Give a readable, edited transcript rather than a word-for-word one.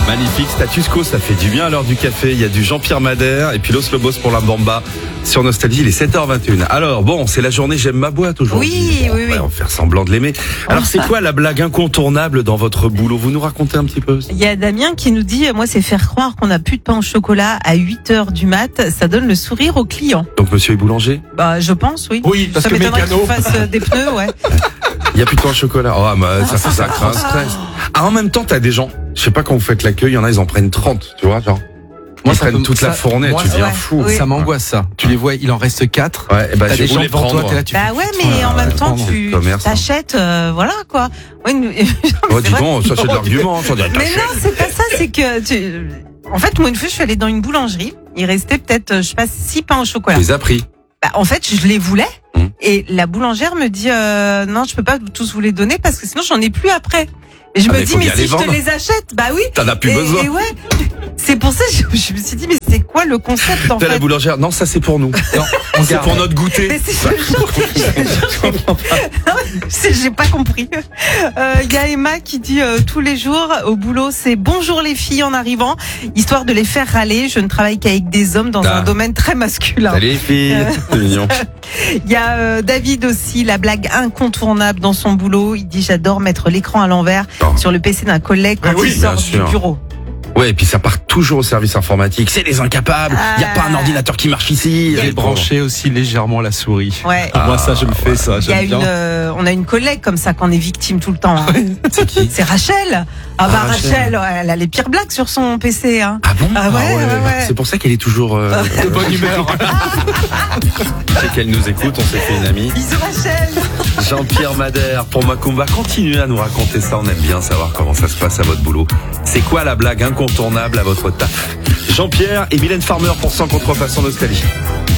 Magnifique, status quo, ça fait du bien à l'heure du café. Il y a du Jean-Pierre Madère et puis Los Lobos pour la Bamba sur Nostalgie, il est 7h21. Alors bon, c'est la journée J'aime ma boîte aujourd'hui. Oui. On va faire semblant de l'aimer. Alors c'est quoi la blague incontournable dans votre boulot? Vous nous racontez un petit peu? Il y a Damien qui nous dit, moi c'est faire croire qu'on n'a plus de pain au chocolat à 8h du mat, ça donne le sourire aux clients. Donc monsieur est boulanger? Bah je pense, oui. Oui, parce ça que m'étonnerait mécano. qu'il fasse des pneus, ouais. Il y a plus de pain au chocolat. Oh, bah, ça crée un stress. Ah, en même temps, t'as des gens, je sais pas quand vous faites l'accueil, il y en a, ils en prennent 30, tu vois, genre. Ils prennent toute la fournée, tu deviens fou. Oui. Ça m'angoisse, ça. Tu les vois, il en reste 4. Ouais, bah, T'as j'ai des gens voulu devant toi, prendre. t'es là, tu Bah fais, ouais, putain, mais en même temps, prendre. tu commerce, hein. t'achètes, voilà quoi. Ouais, Oh, dis donc, ça c'est de l'argument, ça dirait mais non, c'est pas ça, c'est que en fait, moi une fois, je suis allée dans une boulangerie, il restait peut-être, je sais pas, 6 pains au chocolat. Tu les as pris. Bah, en fait, je les voulais, et la boulangère me dit, non, je peux pas tous vous les donner parce que sinon j'en ai plus après. Et je Ah, me mais dis, faut mais bien si les je te vendre. les achète, bah oui. T'en as plus besoin. Et ouais, c'est pour ça que je me suis dit, mais c'est quoi le concept en T'as la fait? boulangère. Non, ça c'est pour nous. Non, on C'est garde. pour notre goûter. Mais j'ai pas compris. Il y a Emma qui dit tous les jours au boulot, c'est bonjour les filles en arrivant, histoire de les faire râler. Je ne travaille qu'avec des hommes dans un domaine très masculin. Salut les filles. C'est mignon. Il y a David aussi, la blague incontournable dans son boulot. Il dit j'adore mettre l'écran à l'envers sur le PC d'un collègue quand Oui, il sort bien du sûr. bureau. Ouais, et puis ça part toujours au service informatique. C'est les incapables. Il y a pas un ordinateur qui marche ici. J'ai branché aussi légèrement la souris. Ouais. Moi, ça, je le fais, ça. Il y a J'aime bien. on a une collègue comme ça qu'on est victime tout le temps. Hein. C'est qui? C'est Rachel. Ah bah Rachel. Rachel, elle a les pires blagues sur son PC. Hein. Ah bon? Ah ouais. C'est pour ça qu'elle est toujours De bonne humeur. C'est qu'elle nous écoute, on s'est fait une amie. Bisous Rachel. Jean-Pierre Madère pour Macumba. Continuez à nous raconter ça, on aime bien savoir comment ça se passe à votre boulot. C'est quoi la blague incontournable à votre taf? Jean-Pierre et Mylène Farmer pour 100 contrefaçons Nostalgie.